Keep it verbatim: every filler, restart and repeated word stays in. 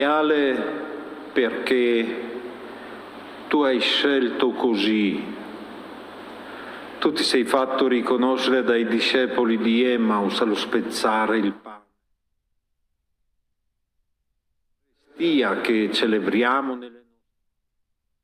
Ale, perché tu hai scelto così. Tu ti sei fatto riconoscere dai discepoli di Emmaus allo spezzare il pane. L'Eucaristia che celebriamo nelle